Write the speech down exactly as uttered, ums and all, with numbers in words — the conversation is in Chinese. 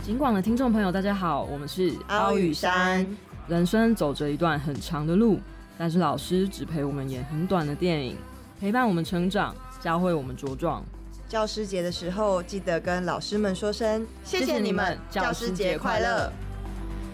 警广的听众朋友大家好，我们是凹与山。 人生走着一段很长的路，但是老师只陪我们演很短的电影，陪伴我们成长，教会我们茁壮。 教师节的时候记得跟老师们说声谢谢你们，教师节快乐。